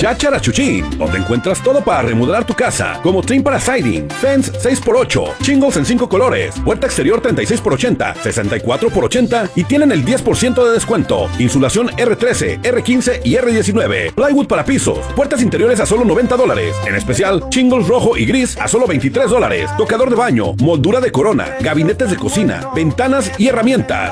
Chacharachuchín, donde encuentras todo para remodelar tu casa, como trim para siding, fence 6x8, shingles en 5 colores, puerta exterior 36x80, 64x80 y tienen el 10% de descuento. Insulación R13, R15 y R19. Plywood para pisos, puertas interiores a solo $90. En especial, shingles rojo y gris a solo $23. Tocador de baño, moldura de corona, gabinetes de cocina, ventanas y herramientas.